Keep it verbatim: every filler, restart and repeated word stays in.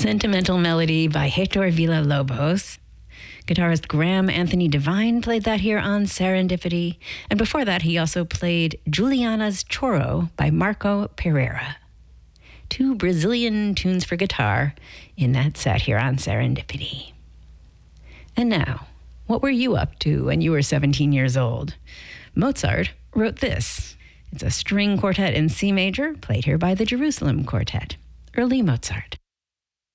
Sentimental Melody by Hector Villa-Lobos. Guitarist Graham Anthony Devine played that here on Serendipity. And before that, he also played Juliana's Choro by Marco Pereira. Two Brazilian tunes for guitar in that set here on Serendipity. And now, what were you up to when you were seventeen years old? Mozart wrote this. It's a string quartet in C major, played here by the Jerusalem Quartet. Early Mozart.